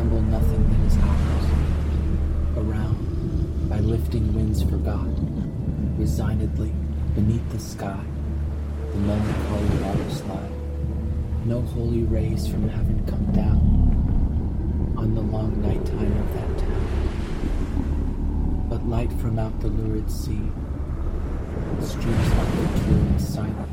resemble nothing that is ours. Around, by lifting winds forgot, resignedly, beneath the sky, the melancholy waters lie. No holy rays from heaven come down on the long nighttime of that town, but light from out the lurid sea streams up the truant silent,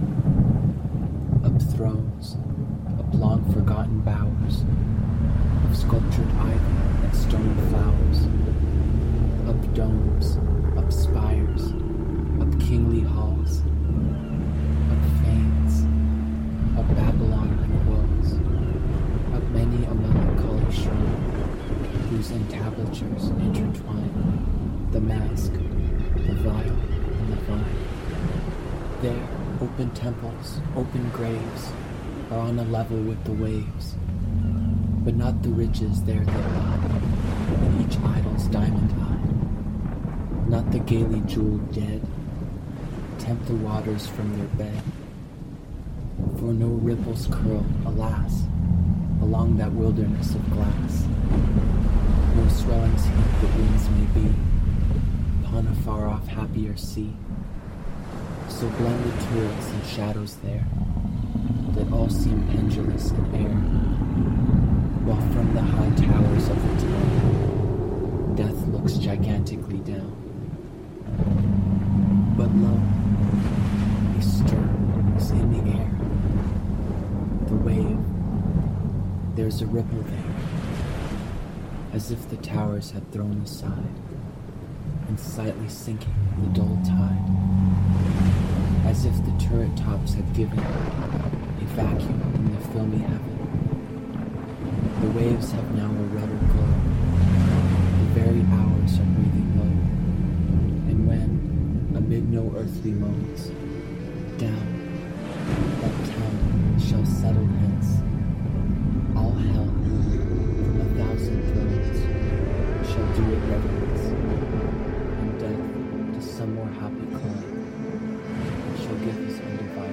up thrones, up long forgotten bowers of sculptured ivy and stone flowers, up domes, up spires, up kingly halls, up fanes, up Babylonian walls, up many a melancholy shrine, whose entablatures intertwine the mask, the vial, and the vine. There, open temples, open graves, are on a level with the waves, but not the ridges there they lie, in each idol's diamond eye. Not the gaily jeweled dead tempt the waters from their bed, for no ripples curl, alas, along that wilderness of glass. No swellings heap that winds may be upon a far-off happier sea. So blend the turrets and shadows there, that all seem pendulous in air, while from the high towers of the town, death looks gigantically down. But lo, a stir is in the air. The wave, there's a ripple there, as if the towers had thrown aside, and slightly sinking the dull tide, as if the turret tops had given a vacuum in the filmy heaven. The waves have now a redder glow, the very hours are breathing low, and when, amid no earthly moans, down